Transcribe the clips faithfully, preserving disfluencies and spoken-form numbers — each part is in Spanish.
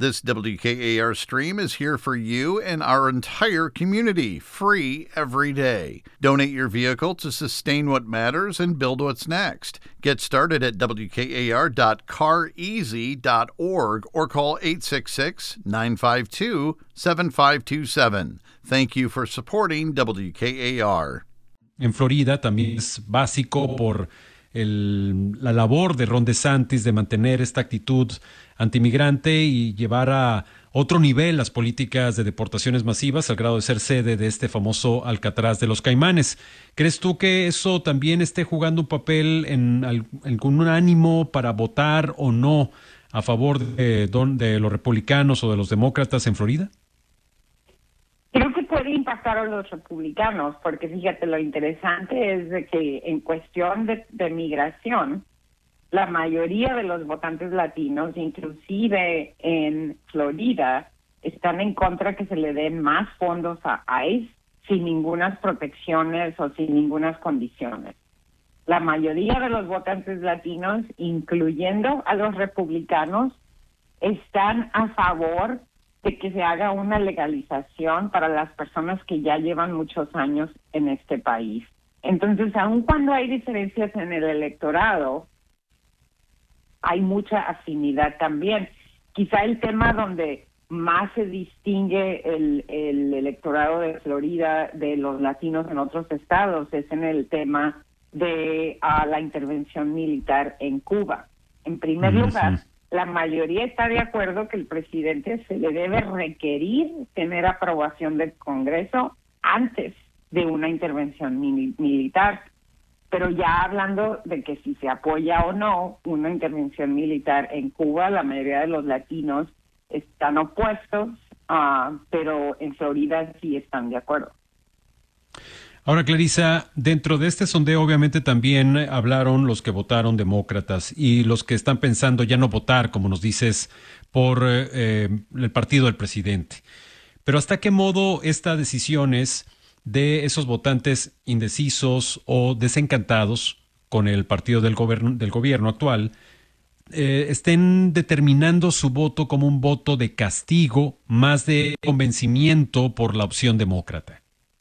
This W K A R stream is here for you and our entire community, free every day. Donate your vehicle to sustain what matters and build what's next. Get started at W K A R dot car easy dot org or call eight six six, nine five two, seven five two seven. Thank you for supporting W K A R. En Florida también es básico por el, la labor de Ron DeSantis de mantener esta actitud antimigrante y llevar a otro nivel las políticas de deportaciones masivas al grado de ser sede de este famoso Alcatraz de los Caimanes. ¿Crees tú que eso también esté jugando un papel en, en con un ánimo para votar o no a favor de, de los republicanos o de los demócratas en Florida? Creo que puede impactar a los republicanos, porque fíjate, lo interesante es de que en cuestión de, de migración, la mayoría de los votantes latinos, inclusive en Florida, están en contra que se le den más fondos a ICE sin ninguna protecciones o sin ninguna condiciones. La mayoría de los votantes latinos, incluyendo a los republicanos, están a favor de que se haga una legalización para las personas que ya llevan muchos años en este país. Entonces, aun cuando hay diferencias en el electorado, hay mucha afinidad también. Quizá el tema donde más se distingue el, el electorado de Florida de los latinos en otros estados es en el tema de uh, la intervención militar en Cuba. En primer uh-huh. lugar, la mayoría está de acuerdo que el presidente se le debe requerir tener aprobación del Congreso antes de una intervención mil- militar. Pero ya hablando de que si se apoya o no una intervención militar en Cuba, la mayoría de los latinos están opuestos, uh, pero en Florida sí están de acuerdo. Ahora, Clarisa, dentro de este sondeo obviamente también hablaron los que votaron demócratas y los que están pensando ya no votar, como nos dices, por eh, el partido del presidente. Pero ¿hasta qué modo estas decisiones de esos votantes indecisos o desencantados con el partido del gobierno, del gobierno actual eh, estén determinando su voto como un voto de castigo más de convencimiento por la opción demócrata?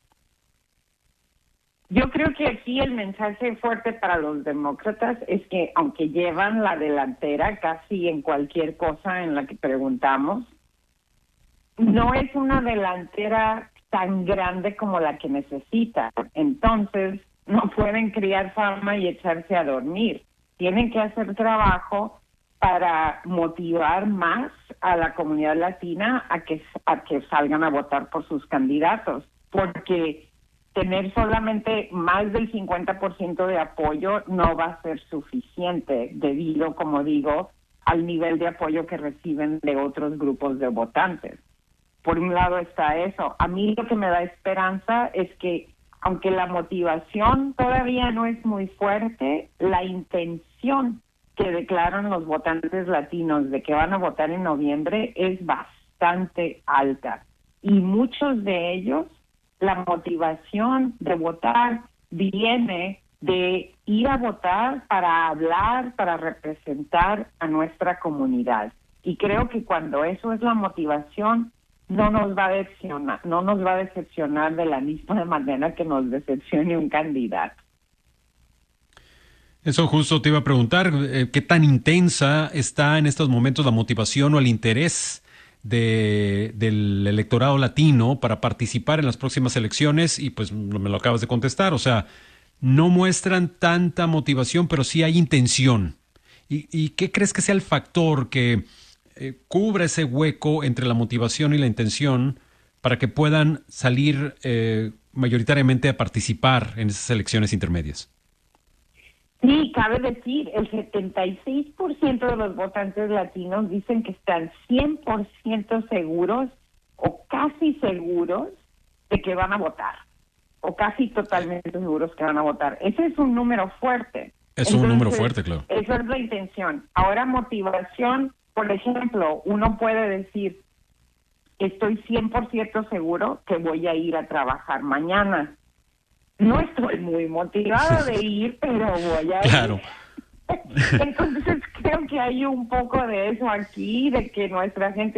Yo creo que aquí el mensaje fuerte para los demócratas es que aunque llevan la delantera casi en cualquier cosa en la que preguntamos, no es una delantera tan grande como la que necesitan. Entonces, no pueden criar fama y echarse a dormir. Tienen que hacer trabajo para motivar más a la comunidad latina a que, a que salgan a votar por sus candidatos, porque tener solamente más del cincuenta por ciento de apoyo no va a ser suficiente debido, como digo, al nivel de apoyo que reciben de otros grupos de votantes. Por un lado está eso. A mí lo que me da esperanza es que, aunque la motivación todavía no es muy fuerte, la intención que declaran los votantes latinos de que van a votar en noviembre es bastante alta. Y muchos de ellos, la motivación de votar viene de ir a votar para hablar, para representar a nuestra comunidad. Y creo que cuando eso es la motivación, no nos va a decepcionar, no nos va a decepcionar de la misma manera que nos decepcione un candidato. Eso justo te iba a preguntar, eh, ¿qué tan intensa está en estos momentos la motivación o el interés de, del electorado latino para participar en las próximas elecciones? Y pues me lo acabas de contestar, o sea, no muestran tanta motivación, pero sí hay intención. ¿Y, y qué crees que sea el factor que eh, cubra ese hueco entre la motivación y la intención para que puedan salir eh, mayoritariamente a participar en esas elecciones intermedias? Sí, cabe decir, el setenta y seis por ciento de los votantes latinos dicen que están cien por ciento seguros o casi seguros de que van a votar, o casi totalmente seguros que van a votar. Ese es un número fuerte. Es Entonces, un número fuerte, claro. Esa es la intención. Ahora, motivación, por ejemplo, uno puede decir, estoy cien por ciento seguro que voy a ir a trabajar mañana. No estoy muy motivada de ir, pero voy a claro. ir. Entonces creo que hay un poco de eso aquí, de que nuestra gente